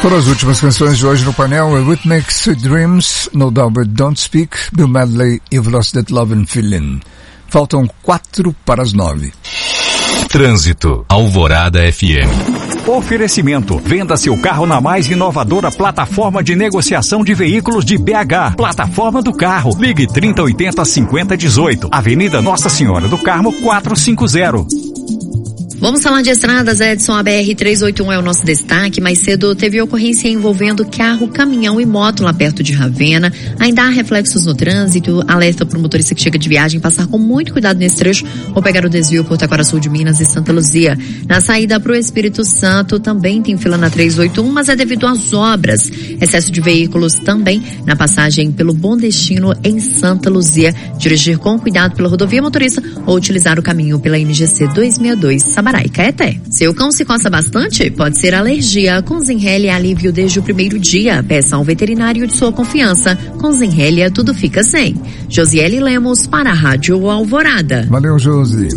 Foram as últimas canções de hoje no painel. Rhythmics, Sweet Dreams, No Doubt Don't Speak, Bill Medley, You've Lost That Love and Feeling. Faltam 4:09. Trânsito, Alvorada FM. Oferecimento. Venda seu carro na mais inovadora plataforma de negociação de veículos de BH. Plataforma do Carro. Ligue 3080-5018. Avenida Nossa Senhora do Carmo, 450. Vamos falar de estradas, Edson. A BR-381 é o nosso destaque. Mais cedo teve ocorrência envolvendo carro, caminhão e moto lá perto de Ravena. Ainda há reflexos no trânsito. Alerta para o motorista que chega de viagem passar com muito cuidado nesse trecho ou pegar o desvio por Taquara Sul de Minas e Santa Luzia. Na saída para o Espírito Santo também tem fila na 381, mas é devido às obras. Excesso de veículos também na passagem pelo Bom Destino em Santa Luzia. Dirigir com cuidado pela rodovia motorista ou utilizar o caminho pela MGC 262 Sabará e Caeté. Seu cão se coça bastante? Pode ser alergia. Com Zenrelia, alívio desde o primeiro dia. Peça a um veterinário de sua confiança. Com Zenrelia, tudo fica 100. Josiele Lemos para a Rádio Alvorada. Valeu, Josi.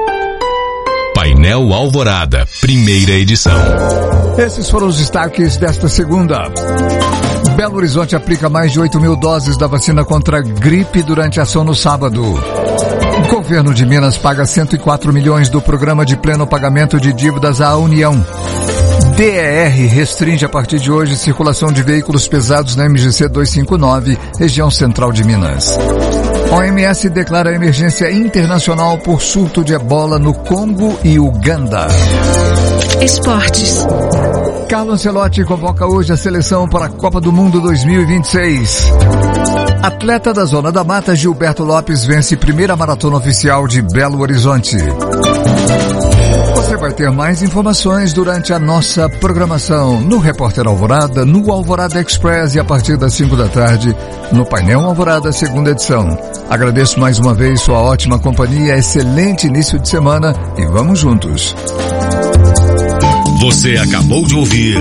Painel Alvorada, primeira edição. Esses foram os destaques desta segunda. Belo Horizonte aplica mais de 8.000 doses da vacina contra a gripe durante a ação no sábado. O governo de Minas paga 104 milhões do programa de pleno pagamento de dívidas à União. DER restringe a partir de hoje circulação de veículos pesados na MGC 259, região central de Minas. OMS declara emergência internacional por surto de ebola no Congo e Uganda. Esportes. Carlo Ancelotti convoca hoje a seleção para a Copa do Mundo 2026. Atleta da Zona da Mata, Gilberto Lopes vence primeira maratona oficial de Belo Horizonte. Você vai ter mais informações durante a nossa programação no Repórter Alvorada, no Alvorada Express e a partir das 5 da tarde no Painel Alvorada, segunda edição. Agradeço mais uma vez sua ótima companhia, excelente início de semana e vamos juntos. Você acabou de ouvir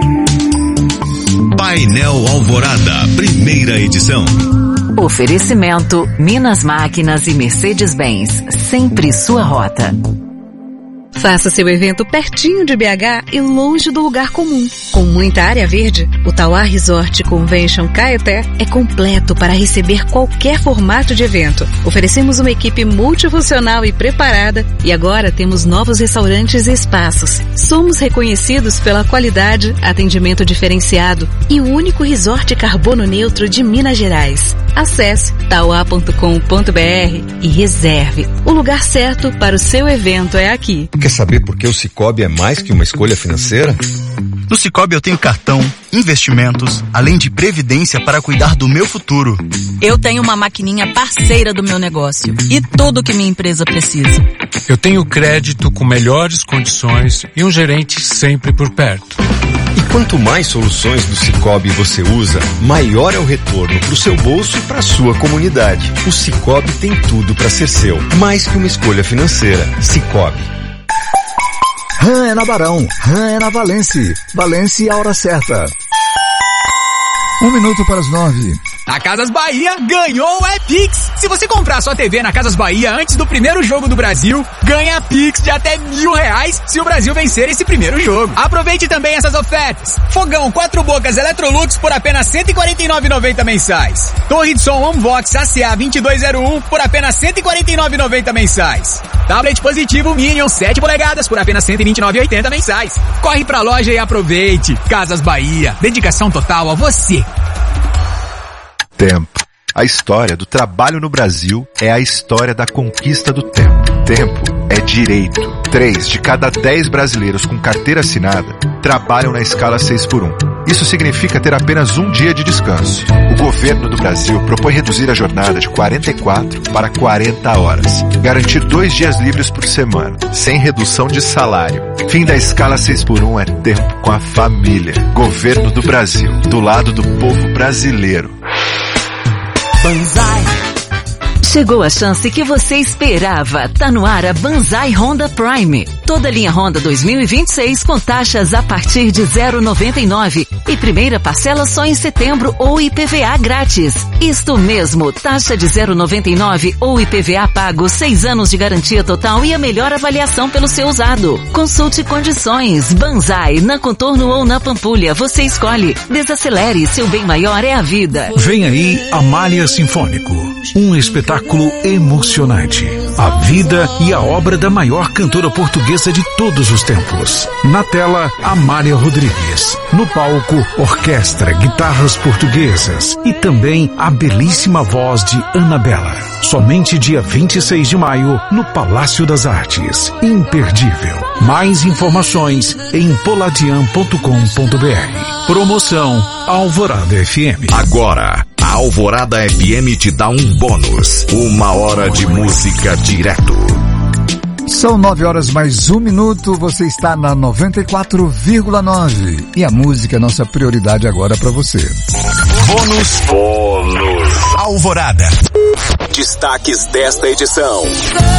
Painel Alvorada, primeira edição. Oferecimento Minas Máquinas e Mercedes-Benz, sempre sua rota. Faça seu evento pertinho de BH e longe do lugar comum. Com muita área verde, o Tauá Resort Convention Caeté é completo para receber qualquer formato de evento. Oferecemos uma equipe multifuncional e preparada e agora temos novos restaurantes e espaços. Somos reconhecidos pela qualidade, atendimento diferenciado e o único resort carbono neutro de Minas Gerais. Acesse tauá.com.br e reserve. O lugar certo para o seu evento é aqui. Quer saber por que o Sicoob é mais que uma escolha financeira? No Sicoob eu tenho cartão, investimentos, além de previdência para cuidar do meu futuro. Eu tenho uma maquininha parceira do meu negócio e tudo que minha empresa precisa. Eu tenho crédito com melhores condições e um gerente sempre por perto. E quanto mais soluções do Sicoob você usa, maior é o retorno para o seu bolso e para a sua comunidade. O Sicoob tem tudo para ser seu, mais que uma escolha financeira. Sicoob. RAM é na Barão, RAM é na Valência. Valência, a hora certa. 1 minuto para as 9. A Casas Bahia ganhou é Pix. Se você comprar sua TV na Casas Bahia antes do primeiro jogo do Brasil, ganha Pix de até R$1.000 se o Brasil vencer esse primeiro jogo. Aproveite também essas ofertas. Fogão 4 bocas Electrolux por apenas R$ 149,90 mensais. Torre de som Unbox ACA 2201 por apenas R$ 149,90 mensais. Tablet positivo Minion 7 polegadas por apenas R$ 129,80 mensais. Corre pra loja e aproveite. Casas Bahia. Dedicação total a você. Tempo. A história do trabalho no Brasil é a história da conquista do tempo. Tempo é direito. 3 de cada 10 brasileiros com carteira assinada trabalham na escala 6x1. Isso significa ter apenas um dia de descanso. O governo do Brasil propõe reduzir a jornada de 44 para 40 horas. Garantir 2 dias livres por semana, sem redução de salário. Fim da escala 6x1 é tempo com a família. Governo do Brasil, do lado do povo brasileiro. Banzai. Chegou a chance que você esperava. Tá no ar a Banzai Honda Prime. Toda linha Honda 2026 com taxas a partir de 0,99 e primeira parcela só em setembro ou IPVA grátis. Isto mesmo, taxa de 0,99 ou IPVA pago, 6 anos de garantia total e a melhor avaliação pelo seu usado. Consulte condições. Banzai, na Contorno ou na Pampulha, você escolhe. Desacelere, seu bem maior é a vida. Vem aí Amália Sinfônico, um espetáculo emocionante. A vida e a obra da maior cantora portuguesa de todos os tempos. Na tela, Amália Rodrigues. No palco, orquestra, guitarras portuguesas e também a belíssima voz de Anabela. Somente dia 26 de maio, no Palácio das Artes. Imperdível. Mais informações em poladian.com.br. Promoção Alvorada FM. Agora, a Alvorada FM te dá um bônus. 1 hora de música direto. São 9 horas mais 1 minuto, você está na 94,9 e a música é nossa prioridade agora para você. Bônus Alvorada. Destaques desta edição.